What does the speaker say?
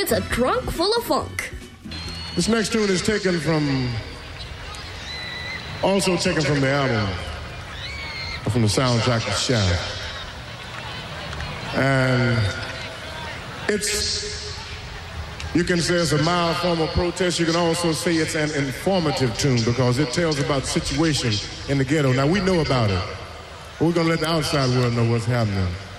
It's a trunk full of funk. This next tune is also taken from the album, from the soundtrack of Shaft. And you can say it's a mild form of protest. You can also say it's an informative tune because it tells about the situation in the ghetto. Now, we know about it, but we're going to let the outside world know what's happening.